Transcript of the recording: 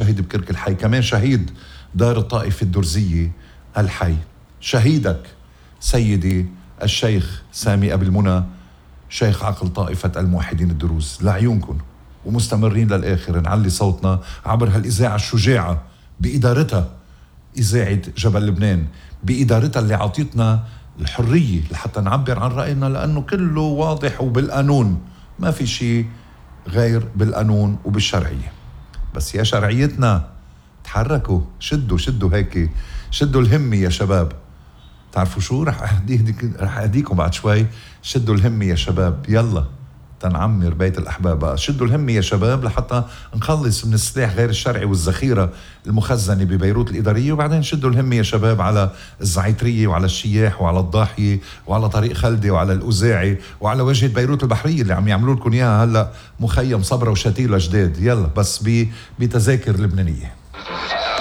شهيد بكرك الحي، كمان شهيد دار الطائف الدرزية الحي. شهيدك سيدي الشيخ سامي أبي المنى، شيخ عقل طائفة الموحدين الدروز، لعيونكم ومستمرين للآخر نعلي صوتنا عبر هالإذاعة الشجاعة بإدارتها، إذاعة جبل لبنان، بإدارتها اللي عطيتنا الحرية لحتى نعبر عن رأينا، لأنه كله واضح وبالقانون، ما في شيء غير بالقانون وبالشرعية. بس يا شرعيتنا تحركوا، شدوا هيك، شدوا الهمة يا شباب. تعرفوا شو رح أهديكم بعد شوي، شدوا الهمة يا شباب، يلا تنعمر بيت الأحباب. شدوا الهمة يا شباب لحتى نخلص من السلاح غير الشرعي والذخيرة المخزنة ببيروت الإدارية، وبعدين شدوا الهمة يا شباب على الزعيترية وعلى الشياح وعلى الضاحية وعلى طريق خلدي وعلى الأوزاعي وعلى وجهة بيروت البحرية اللي عم يعملوا لكم إياها هلأ مخيم صبرا وشتيلة جديد. يلا بس بتذاكر لبنانية.